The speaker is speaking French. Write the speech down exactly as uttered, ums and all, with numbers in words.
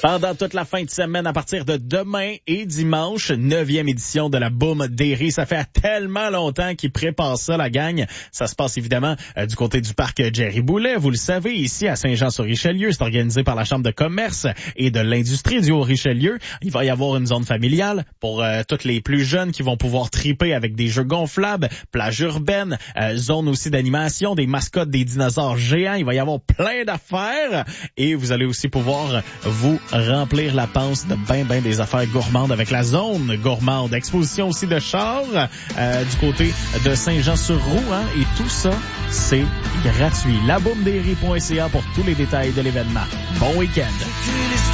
Pendant toute la fin de semaine, à partir de demain et dimanche, neuvième édition de la Boom des Ries. Ça fait tellement longtemps qu'ils préparent ça, la gang. Ça se passe évidemment euh, du côté du parc Jerry Boulet. Vous le savez, ici à Saint-Jean-sur-Richelieu. C'est organisé par la Chambre de commerce et de l'industrie du Haut-Richelieu. Il va y avoir une zone familiale pour euh, toutes les plus jeunes qui vont pouvoir triper avec des jeux gonflables, plage urbaine, euh, zone aussi d'animation, des mascottes, des dinosaures géants. Il va y avoir plein d'affaires et vous allez aussi pouvoir vous remplir la panse de ben ben des affaires gourmandes avec la zone gourmande. Exposition aussi de chars euh, du côté de Saint-Jean-sur-Roue, hein, et tout ça, c'est gratuit. la boum des ries point c a pour tous les détails de l'événement. Bon week-end.